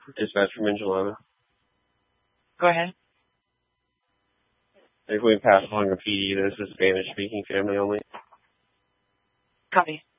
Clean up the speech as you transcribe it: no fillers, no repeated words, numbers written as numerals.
Dispatch from Angelina. Go ahead. If we pass along a PD, this is Spanish-speaking family only. Copy.